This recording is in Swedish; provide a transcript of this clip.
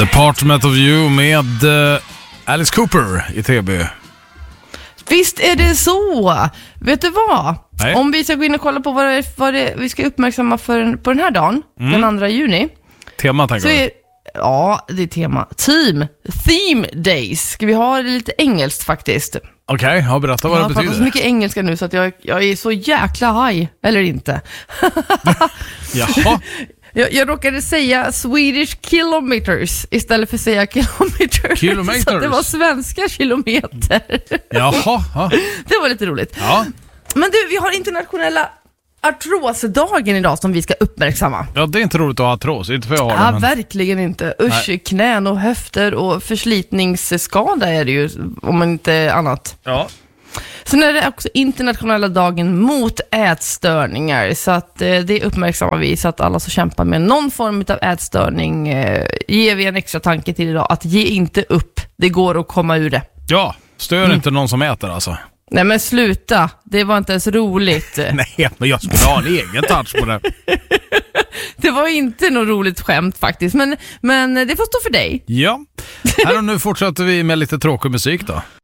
Department of You med Alice Cooper i TB. Visst är det så. Vet du vad? Nej. Om vi ska gå in och kolla på vad det vi ska uppmärksamma på den här dagen, den 2 juni. Tema tänker Så du? ja, det är tema. Theme Days. Ska vi ha det lite engelskt faktiskt? Okej, berätta vad det Jag pratar betyder. så mycket engelska nu så att jag är så jäkla high. Eller inte. Jaha, Jag råkade säga Swedish kilometers istället för att säga kilometers. Kilometers. Så att det var svenska kilometer. jaha. Ja. Det var lite roligt. Ja. Men du, vi har internationella artrosdagen idag som vi ska uppmärksamma. Ja, det är inte roligt att ha artros. Inte för jag har Ja, det, men... verkligen inte. Usch, knän och höfter och förslitningsskada är det ju, om man inte annat. Ja. Sen är det också internationella dagen mot ätstörningar, så att det uppmärksammar vi, så att alla som kämpar med någon form av ätstörning ger vi en extra tanke till idag, att ge inte upp, det går att komma ur det. Ja, stör inte någon som äter alltså. Nej men sluta, det var inte ens roligt. Nej, men jag skulle ha en egen touch på det. Det var inte något roligt skämt faktiskt, men det får stå för dig. Ja, här och nu fortsätter vi med lite tråkig musik då.